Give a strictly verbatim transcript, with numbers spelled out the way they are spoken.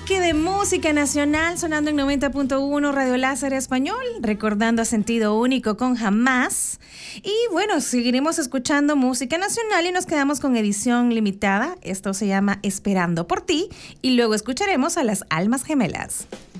bloque de música nacional sonando en noventa punto uno Radio Láser Español, recordando a Sentido Único con Jamás. Y bueno, seguiremos escuchando música nacional y nos quedamos con edición limitada. Esto se llama Esperando por ti y luego escucharemos a las Almas Gemelas.